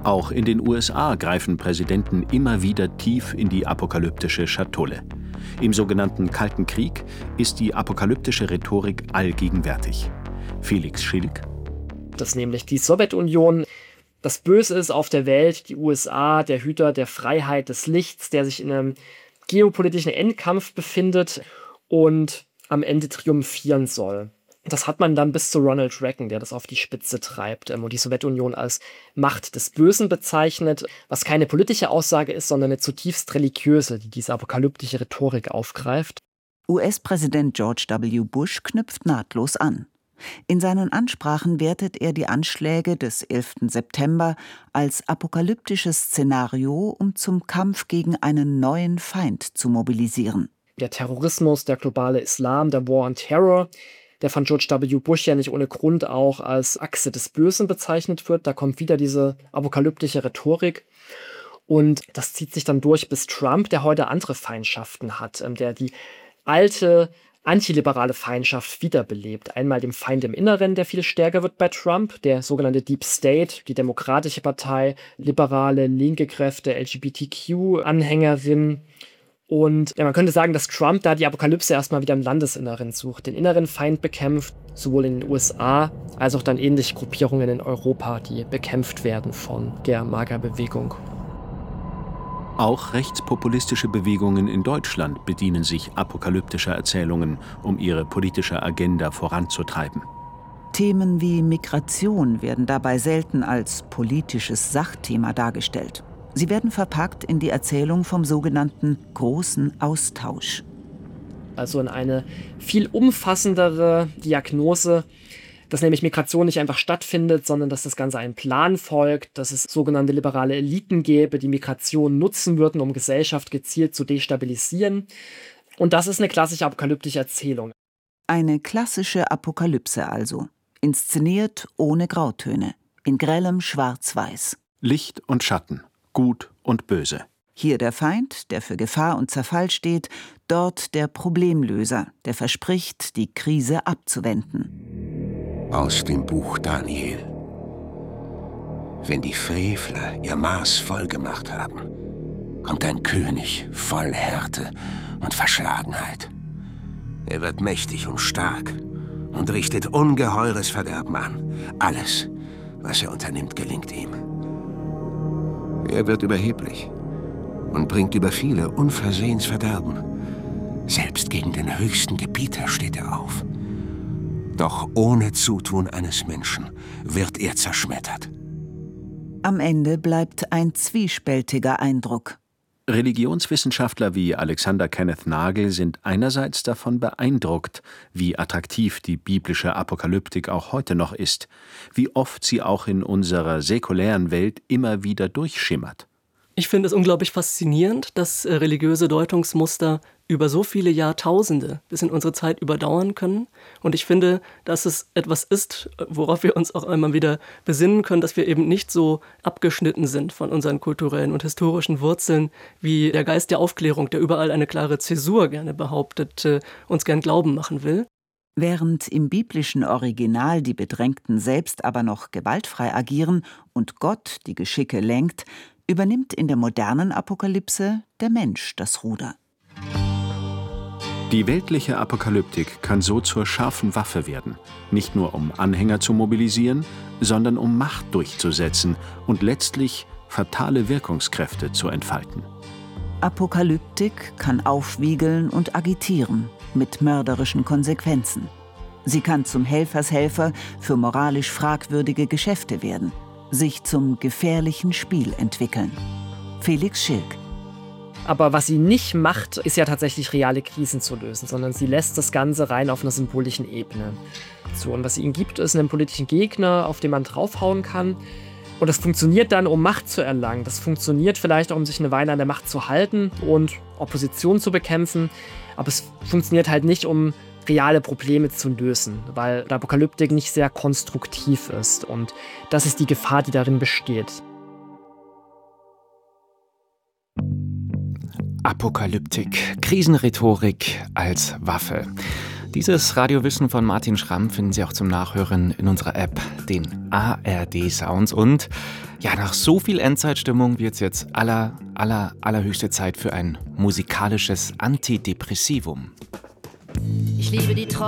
Auch in den USA greifen Präsidenten immer wieder tief in die apokalyptische Schatulle. Im sogenannten Kalten Krieg ist die apokalyptische Rhetorik allgegenwärtig. Felix Schilk. Dass nämlich die Sowjetunion das Böse ist auf der Welt, die USA, der Hüter der Freiheit, des Lichts, der sich in einem geopolitischen Endkampf befindet und am Ende triumphieren soll. Das hat man dann bis zu Ronald Reagan, der das auf die Spitze treibt und die Sowjetunion als Macht des Bösen bezeichnet, was keine politische Aussage ist, sondern eine zutiefst religiöse, die diese apokalyptische Rhetorik aufgreift. US-Präsident George W. Bush knüpft nahtlos an. In seinen Ansprachen wertet er die Anschläge des 11. September als apokalyptisches Szenario, um zum Kampf gegen einen neuen Feind zu mobilisieren. Der Terrorismus, der globale Islam, der War on Terror, der von George W. Bush ja nicht ohne Grund auch als Achse des Bösen bezeichnet wird. Da kommt wieder diese apokalyptische Rhetorik. Und das zieht sich dann durch bis Trump, der heute andere Feindschaften hat, der die alte antiliberale Feindschaft wiederbelebt. Einmal dem Feind im Inneren, der viel stärker wird bei Trump, der sogenannte Deep State, die Demokratische Partei, liberale, linke Kräfte, LGBTQ-Anhängerinnen. Und ja, man könnte sagen, dass Trump da die Apokalypse erstmal wieder im Landesinneren sucht, den inneren Feind bekämpft, sowohl in den USA als auch dann ähnliche Gruppierungen in Europa, die bekämpft werden von der MAGA-Bewegung. Auch rechtspopulistische Bewegungen in Deutschland bedienen sich apokalyptischer Erzählungen, um ihre politische Agenda voranzutreiben. Themen wie Migration werden dabei selten als politisches Sachthema dargestellt. Sie werden verpackt in die Erzählung vom sogenannten großen Austausch. Also in eine viel umfassendere Diagnose, dass nämlich Migration nicht einfach stattfindet, sondern dass das Ganze einem Plan folgt, dass es sogenannte liberale Eliten gäbe, die Migration nutzen würden, um Gesellschaft gezielt zu destabilisieren. Und das ist eine klassische apokalyptische Erzählung. Eine klassische Apokalypse also, inszeniert ohne Grautöne, in grellem Schwarz-Weiß. Licht und Schatten, Gut und Böse. Hier der Feind, der für Gefahr und Zerfall steht, dort der Problemlöser, der verspricht, die Krise abzuwenden. Aus dem Buch Daniel. Wenn die Frevler ihr Maß voll gemacht haben, kommt ein König voll Härte und Verschlagenheit. Er wird mächtig und stark und richtet ungeheures Verderben an. Alles, was er unternimmt, gelingt ihm. Er wird überheblich und bringt über viele unversehens Verderben. Selbst gegen den höchsten Gebieter steht er auf. Doch ohne Zutun eines Menschen wird er zerschmettert. Am Ende bleibt ein zwiespältiger Eindruck. Religionswissenschaftler wie Alexander Kenneth Nagel sind einerseits davon beeindruckt, wie attraktiv die biblische Apokalyptik auch heute noch ist, wie oft sie auch in unserer säkulären Welt immer wieder durchschimmert. Ich finde es unglaublich faszinierend, dass religiöse Deutungsmuster über so viele Jahrtausende bis in unsere Zeit überdauern können. Und ich finde, dass es etwas ist, worauf wir uns auch einmal wieder besinnen können, dass wir eben nicht so abgeschnitten sind von unseren kulturellen und historischen Wurzeln, wie der Geist der Aufklärung, der überall eine klare Zäsur gerne behauptet, uns gern glauben machen will. Während im biblischen Original die Bedrängten selbst aber noch gewaltfrei agieren und Gott die Geschicke lenkt, übernimmt in der modernen Apokalypse der Mensch das Ruder. Die weltliche Apokalyptik kann so zur scharfen Waffe werden, nicht nur um Anhänger zu mobilisieren, sondern um Macht durchzusetzen und letztlich fatale Wirkungskräfte zu entfalten. Apokalyptik kann aufwiegeln und agitieren, mit mörderischen Konsequenzen. Sie kann zum Helfershelfer für moralisch fragwürdige Geschäfte werden, sich zum gefährlichen Spiel entwickeln. Felix Schilk. Aber was sie nicht macht, ist ja tatsächlich reale Krisen zu lösen, sondern sie lässt das Ganze rein auf einer symbolischen Ebene zu. Und was sie ihnen gibt, ist einen politischen Gegner, auf den man draufhauen kann. Und das funktioniert dann, um Macht zu erlangen. Das funktioniert vielleicht auch, um sich eine Weile an der Macht zu halten und Opposition zu bekämpfen. Aber es funktioniert halt nicht, um reale Probleme zu lösen, weil die Apokalyptik nicht sehr konstruktiv ist. Und das ist die Gefahr, die darin besteht. Apokalyptik, Krisenrhetorik als Waffe. Dieses Radiowissen von Martin Schramm finden Sie auch zum Nachhören in unserer App, den ARD Sounds. Und ja, nach so viel Endzeitstimmung wird es jetzt allerhöchste Zeit für ein musikalisches Antidepressivum. Ich liebe die